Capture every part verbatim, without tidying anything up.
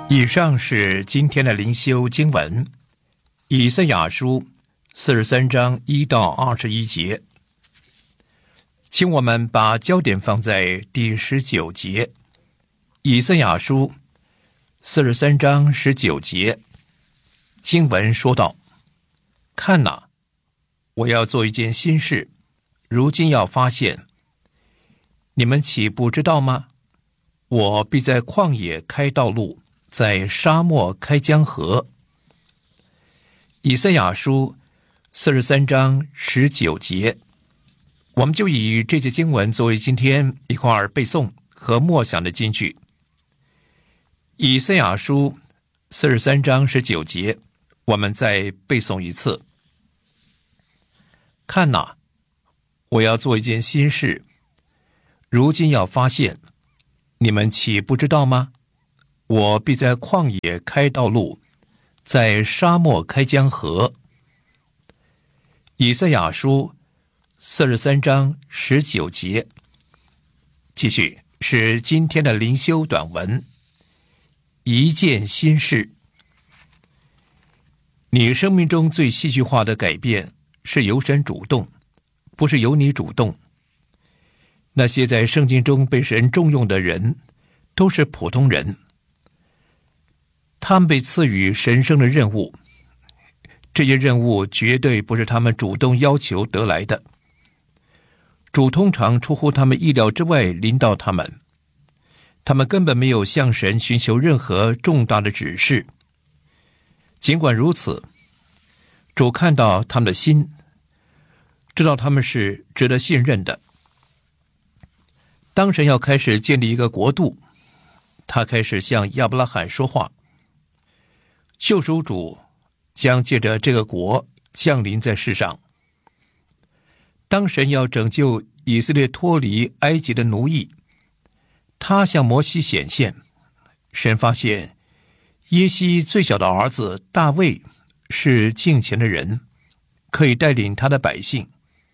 以上是今天的灵修经文，以赛亚书四十三章一到二十一节。请我们把焦点放在第十九节。以赛亚书四十三章十九节，经文说道：看哪，我要做一件新事，如今要发现，你们岂不知道吗？我必在旷野开道路，在沙漠开江河。以赛亚书四十三章十九节，我们就以这节经文作为今天一块儿背诵和默想的金句。以赛亚书四十三章十九节，我们再背诵一次。看哪，我要做一件新事，如今要发现，你们岂不知道吗？我必在旷野开道路，在沙漠开江河。以赛亚书四十三章十九节。继续是今天的灵修短文，一件新事。你生命中最戏剧化的改变是由神主动，不是由你主动。那些在圣经中被神重用的人都是普通人，他们被赐予神圣的任务，这些任务绝对不是他们主动要求得来的，主通常出乎他们意料之外临到他们，他们根本没有向神寻求任何重大的指示。尽管如此，主看到他们的心，知道他们是值得信任的。当神要开始建立一个国度，他开始向亚伯拉罕说话，救赎主将借着这个国降临在世上。当神要拯救以色列脱离埃及的奴役，他向摩西显现，神发现耶西最小的儿子大卫是敬虔的人，可以带领他的百姓。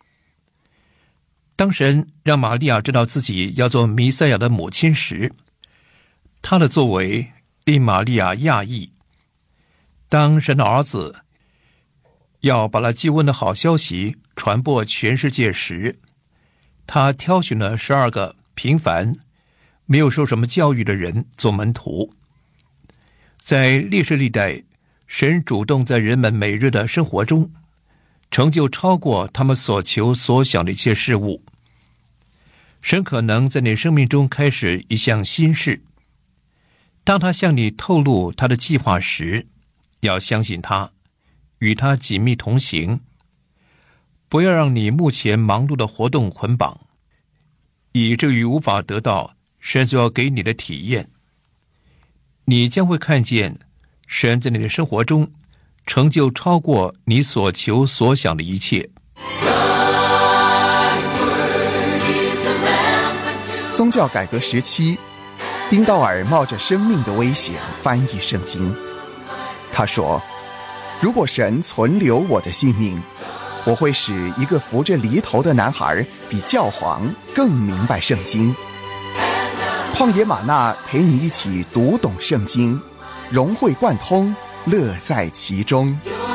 当神让玛利亚知道自己要做弥赛亚的母亲时，他的作为令玛利亚讶异。当神的儿子要把他救恩的好消息传播全世界时，他挑选了十二个平凡、没有受什么教育的人做门徒。在历世历代，神主动在人们每日的生活中成就超过他们所求所想的一切事物。神可能在你生命中开始一项新事，当他向你透露他的计划时，要相信他，与他紧密同行，不要让你目前忙碌的活动捆绑，以至于无法得到神所要给你的体验。你将会看见神在你的生活中成就超过你所求所想的一切。 宗教改革时期，丁道尔冒着生命的危险翻译圣经。他说，如果神存留我的性命，我会使一个扶着犁头的男孩比教皇更明白圣经。旷野玛纳陪你一起读懂圣经，融会贯通，乐在其中。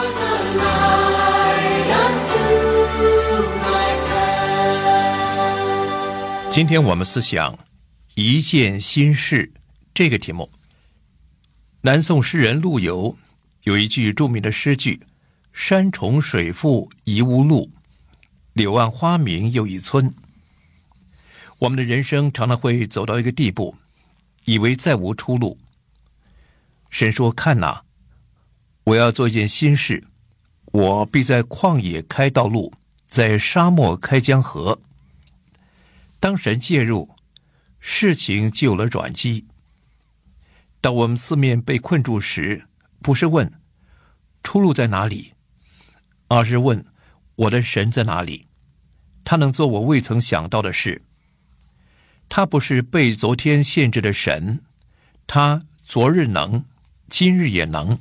今天我们思想一件新事这个题目。南宋诗人陆游有一句著名的诗句：山重水复疑无路，柳暗花明又一村。我们的人生常常会走到一个地步，以为再无出路。神说，看哪，我要做一件新事，我必在旷野开道路，在沙漠开江河。当神介入，事情就有了转机。当我们四面被困住时，不是问出路在哪里，而是问我的神在哪里？他能做我未曾想到的事。他不是被昨天限制的神，他昨日能，今日也能。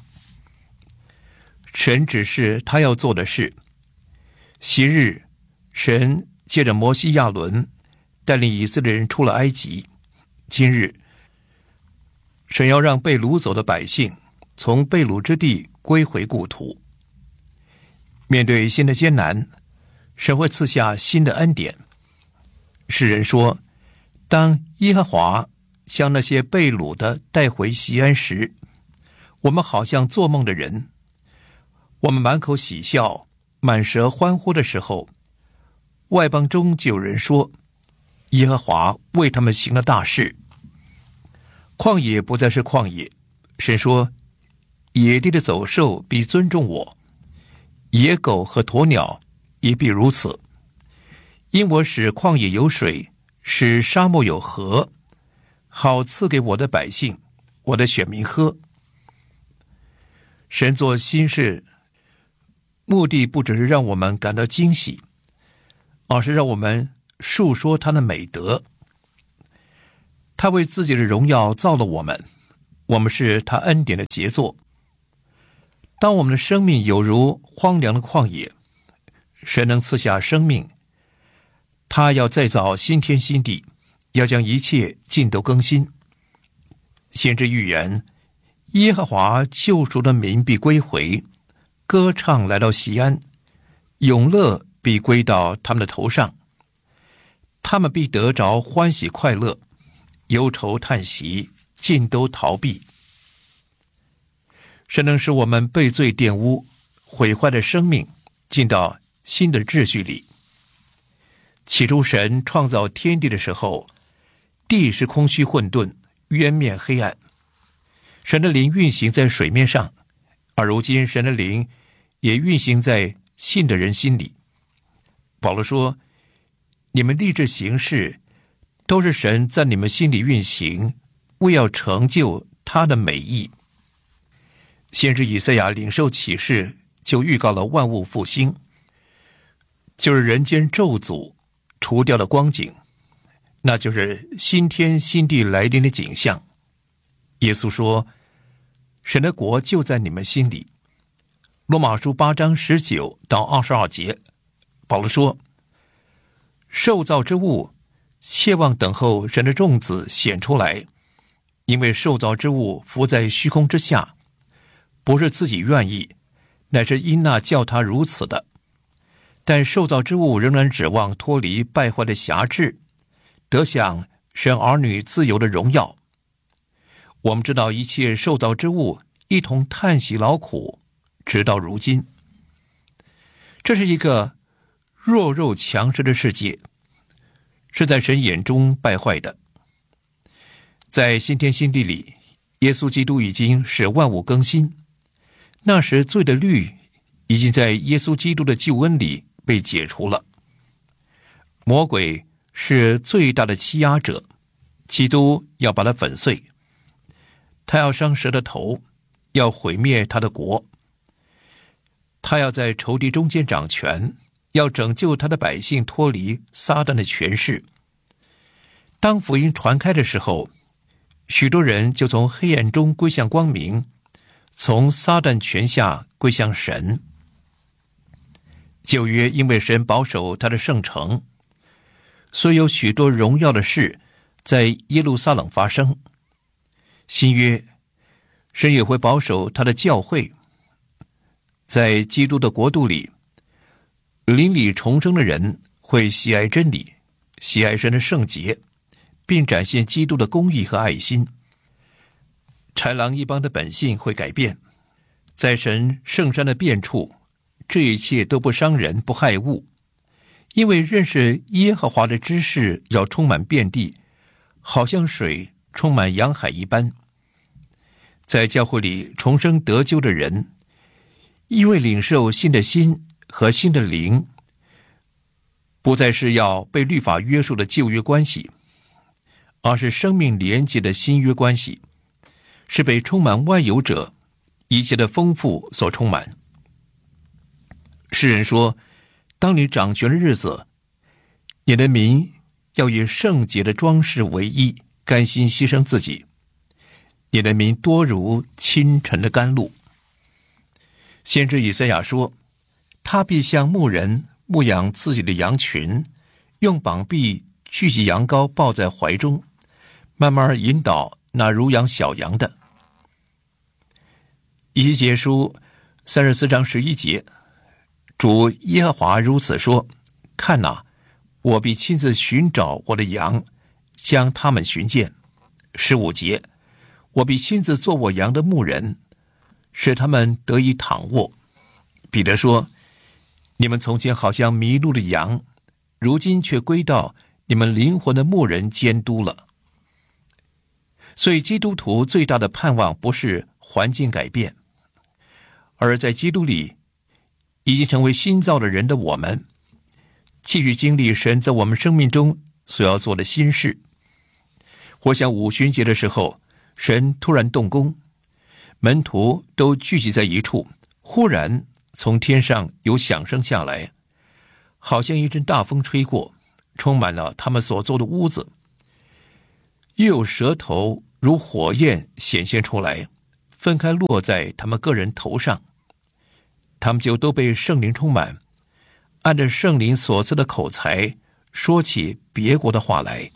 神只是他要做的事。昔日神借着摩西亚伦带领以色列人出了埃及，今日神要让被掳走的百姓从被掳之地归回故土。面对新的艰难，神会赐下新的恩典。诗人说，当耶和华将那些被掳的带回锡安时，我们好像做梦的人，我们满口喜笑，满舌欢呼的时候，外邦中就有人说，耶和华为他们行了大事。旷野不再是旷野，神说，野地的走兽必尊重我，野狗和鸵鸟也必如此，因我使旷野有水，使沙漠有河，好赐给我的百姓，我的选民喝。神做新事，目的不只是让我们感到惊喜，而是让我们述说他的美德。他为自己的荣耀造了我们，我们是他恩典的杰作。当我们的生命有如荒凉的旷野，神能赐下生命，他要再造新天新地，要将一切尽都更新。先知预言，耶和华救赎的民必归回，歌唱来到锡安，永乐必归到他们的头上，他们必得着欢喜快乐，忧愁叹息尽都逃避。神能使我们被罪玷污毁坏的生命进到新的秩序里。起初神创造天地的时候，地是空虚混沌，渊面黑暗，神的灵运行在水面上，而如今神的灵也运行在信的人心里。保罗说，你们立志行事，都是神在你们心里运行，为要成就他的美意。先知以赛亚领受启示，就预告了万物复兴，就是人间咒诅除掉的光景，那就是新天新地来临的景象。耶稣说，神的国就在你们心里。罗马书八章十九到二十二节，保罗说，受造之物切望等候神的众子显出来，因为受造之物伏在虚空之下，不是自己愿意，乃是因那叫他如此的。但受造之物仍然指望脱离败坏的辖制，得享神儿女自由的荣耀。我们知道一切受造之物一同叹息劳苦，直到如今。这是一个弱肉强食的世界，是在神眼中败坏的。在新天新地里，耶稣基督已经使万物更新，那时罪的律已经在耶稣基督的救恩里被解除了。魔鬼是最大的欺压者，基督要把他粉碎，他要伤蛇的头，要毁灭他的国，他要在仇敌中间掌权，要拯救他的百姓脱离撒旦的权势。当福音传开的时候，许多人就从黑暗中归向光明，从撒旦权下归向神。旧约因为神保守他的圣城，所以有许多荣耀的事在耶路撒冷发生。新约，神也会保守他的教会。在基督的国度里，灵里重生的人会喜爱真理，喜爱神的圣洁，并展现基督的公义和爱心。豺狼一般的本性会改变，在神圣山的遍处，这一切都不伤人不害物，因为认识耶和华的知识要充满遍地，好像水充满洋海一般。在教会里重生得救的人，因为领受新的心和新的灵，不再是要被律法约束的旧约关系，而是生命连结的新约关系，是被充满万有者一切的丰富所充满。诗人说，当你掌权的日子，你的民要以圣洁的装饰为衣，甘心牺牲自己。你的民多如清晨的甘露。先知以赛亚说，他必像牧人牧养自己的羊群，用膀臂聚集羊羔抱在怀中，慢慢引导那如养小羊的。以西结书三十四章十一节，主耶和华如此说：看哪，我必亲自寻找我的羊，将他们寻见。十五节，我必亲自做我羊的牧人，使他们得以躺卧。彼得说：你们从前好像迷路的羊，如今却归到你们灵魂的牧人监督了。所以基督徒最大的盼望不是环境改变，而在基督里已经成为新造的人的我们，继续经历神在我们生命中所要做的新事。我想五旬节的时候，神突然动工，门徒都聚集在一处，忽然从天上有响声下来，好像一阵大风吹过，充满了他们所坐的屋子。又有舌头如火焰显现出来，分开落在他们个人头上，他们就都被圣灵充满，按着圣灵所赐的口才说起别国的话来。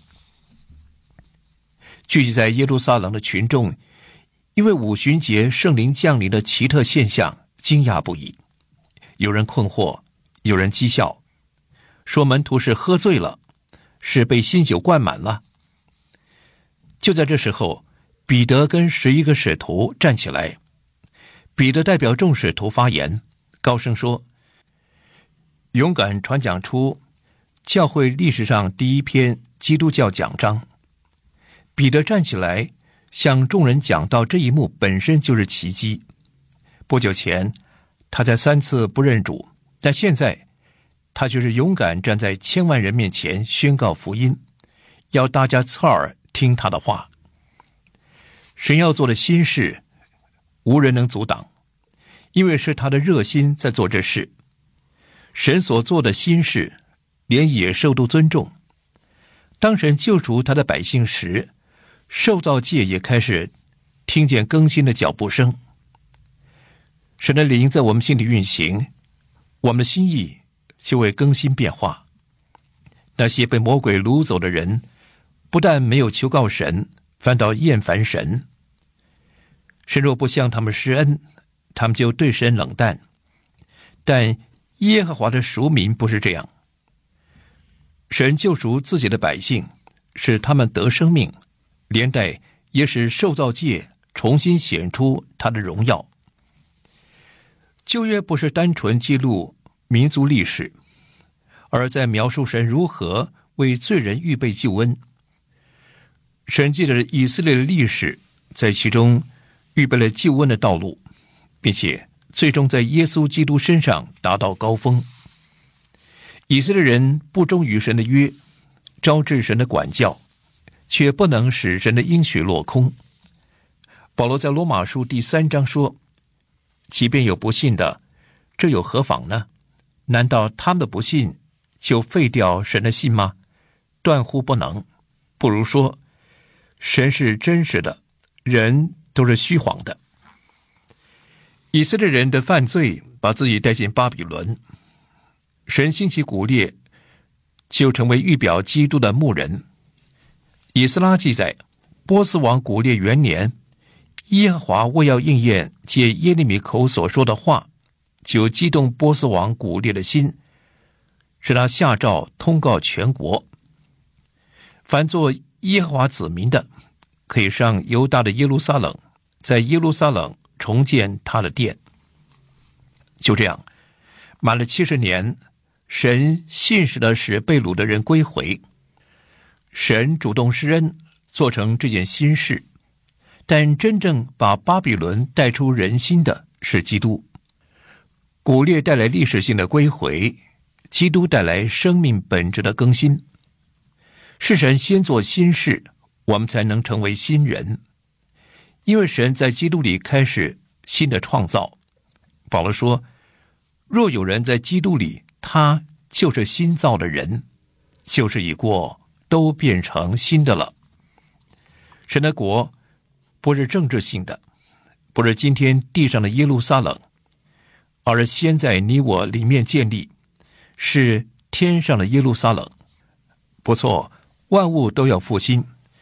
聚集在耶路撒冷的群众因为五旬节圣灵降临的奇特现象惊讶不已，有人困惑，有人讥笑，说门徒是喝醉了，是被新酒灌满了。就在这时候，彼得跟十一个使徒站起来，彼得代表众使徒发言，高声说：勇敢传讲出教会历史上第一篇基督教讲章。彼得站起来向众人讲到这一幕本身就是奇迹。不久前他在三次不认主，但现在他却是勇敢站在千万人面前宣告福音，要大家侧耳听他的话。神要做的新事无人能阻挡，因为是他的热心在做这事。神所做的新事连野兽都尊重。当神救赎他的百姓时，受造界也开始听见更新的脚步声。神的灵在我们心里运行，我们的心意就会更新变化。那些被魔鬼掳走的人，不但没有求告神，反倒厌烦神。神若不向他们施恩，他们就对神冷淡。但耶和华的赎民不是这样。神救赎自己的百姓，使他们得生命，连带也使受造界重新显出他的荣耀。旧约不是单纯记录民族历史，而在描述神如何为罪人预备救恩。神借着以色列的历史，在其中预备了救恩的道路，并且最终在耶稣基督身上达到高峰。以色列人不忠于神的约，招致神的管教，却不能使神的应许落空。保罗在罗马书第三章说：即便有不信的，这有何妨呢？难道他们的不信就废掉神的信吗？断乎不能。不如说，神是真实的，人都是虚谎的。以色列人的犯罪把自己带进巴比伦，神兴起古列，就成为预表基督的牧人。以斯拉记载，波斯王古列元年，耶和华为要应验借耶利米口所说的话，就激动波斯王古列的心，使他下诏通告全国，凡做耶和华子民的，可以上犹大的耶路撒冷，在耶路撒冷重建他的殿。就这样，满了七十年，神信实的使被掳的人归回。神主动施恩，做成这件新事。但真正把巴比伦带出人心的是基督。古列带来历史性的归回，基督带来生命本质的更新。是神先做新事，我们才能成为新人。因为神在基督里开始新的创造。保罗说，若有人在基督里，他就是新造的人，旧事已过，都变成新的了。神的国不是政治性的，不是今天地上的耶路撒冷，而是先在你我里面建立，是天上的耶路撒冷。不错，万物都要复兴，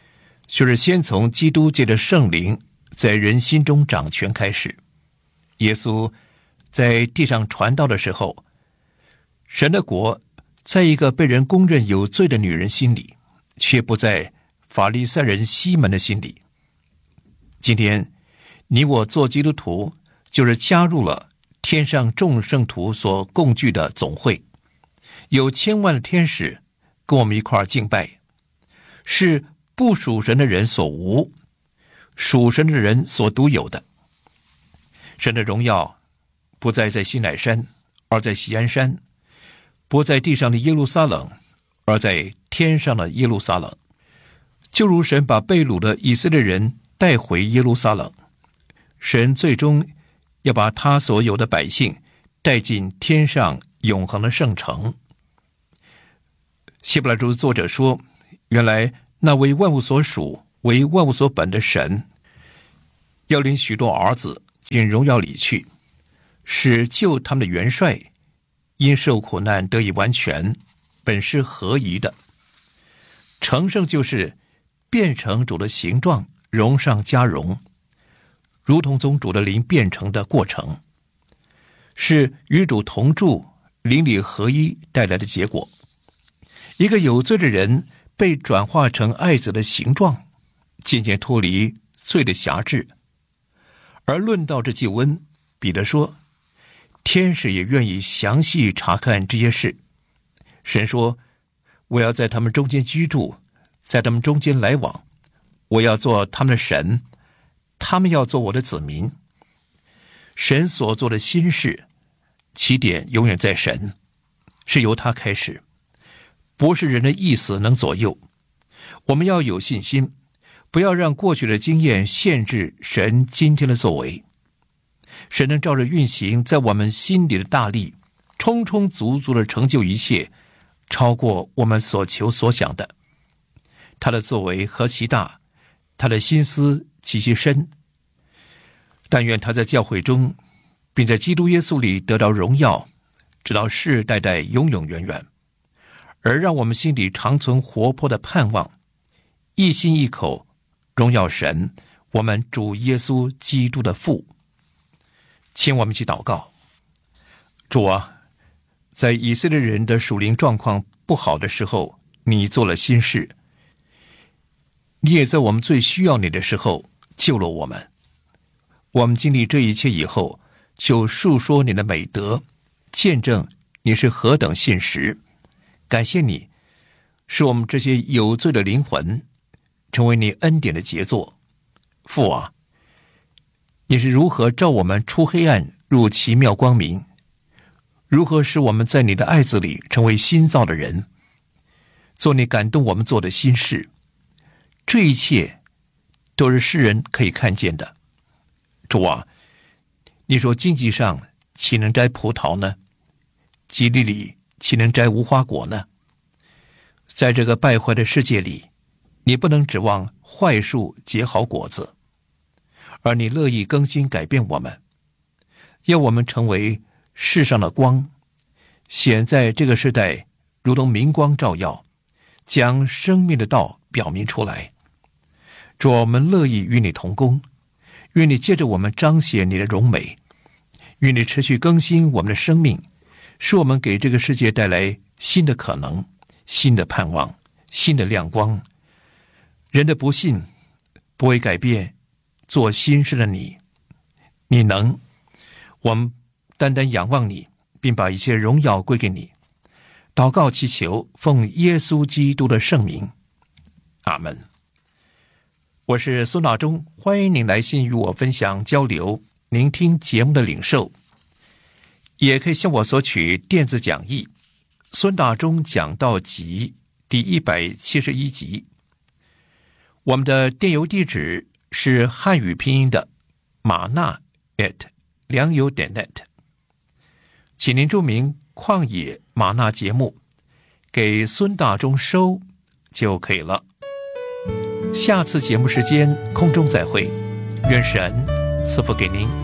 就是先从基督借着圣灵在人心中掌权开始。耶稣在地上传道的时候，神的国在一个被人公认有罪的女人心里，却不在法利赛人西门的心里。今天你我做基督徒，就是加入了天上众圣徒所共聚的总会，有千万的天使跟我们一块儿敬拜，是不属神的人所无，属神的人所独有的。神的荣耀不再在西乃山，而在锡安山；不在地上的耶路撒冷，而在天上的耶路撒冷。就如神把被掳的以色列人带回耶路撒冷，神最终要把他所有的百姓带进天上永恒的圣城。希伯来书作者说，原来那为万物所属、为万物所本的神，要领许多儿子进荣耀里去，使救他们的元帅因受苦难得以完全，本是合宜的。成圣就是变成主的形状，荣上加荣，如同从主的灵变成的过程，是与主同住、灵里合一带来的结果。一个有罪的人被转化成爱子的形状，渐渐脱离罪的辖制。而论到这救恩，彼得说，天使也愿意详细查看这些事。神说，我要在他们中间居住，在他们中间来往，我要做他们的神，他们要做我的子民。神所做的新事，起点永远在神，是由他开始，不是人的意思能左右。我们要有信心，不要让过去的经验限制神今天的作为。神能照着运行在我们心里的大力，充充足足的成就一切，超过我们所求所想的。他的作为何其大，他的心思其其深。但愿他在教会中，并在基督耶稣里得到荣耀，直到世世代代永永远远。而让我们心里常存活泼的盼望，一心一口荣耀神，我们主耶稣基督的父。请我们一起祷告。主啊，在以色列人的属灵状况不好的时候，你做了新事。你也在我们最需要你的时候救了我们。我们经历这一切以后，就述说你的美德，见证你是何等信实。感谢你，使我们这些有罪的灵魂成为你恩典的杰作。父啊，你是如何照我们出黑暗入奇妙光明，如何使我们在你的爱子里成为新造的人，做你感动我们做的新事。这一切都是世人可以看见的。主啊，你说荆棘上岂能摘葡萄呢？基利里岂能摘无花果呢？在这个败坏的世界里，你不能指望坏树结好果子，而你乐意更新改变我们，要我们成为世上的光，显在这个时代如同明光照耀，将生命的道表明出来。主，我们乐意与你同工，愿你借着我们彰显你的荣美，愿你持续更新我们的生命，使我们给这个世界带来新的可能、新的盼望、新的亮光。人的不信不会改变做新事的你，你能，我们单单仰望你，并把一切荣耀归给你。祷告祈求，奉耶稣基督的圣名，阿们。我是孙大中，欢迎您来信与我分享交流，聆听节目的领受，也可以向我索取电子讲义《孙大中讲道集》第一百七十一集。我们的电邮地址是汉语拼音的马纳 at 良友点 net， 请您注明旷野马纳节目，给孙大中收就可以了。下次节目时间空中再会，愿神赐福给您。